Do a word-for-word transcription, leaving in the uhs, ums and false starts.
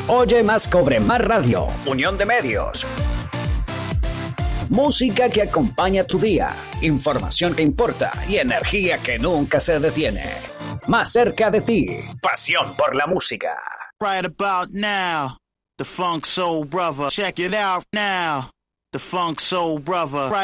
Oye Más Cobre Más Radio, unión de medios. Música que acompaña tu día, información que importa y energía que nunca se detiene. Más cerca de ti, pasión por la música. Right about now, the Funk Soul Brother. Check it out now, the Funk Soul Brother. Right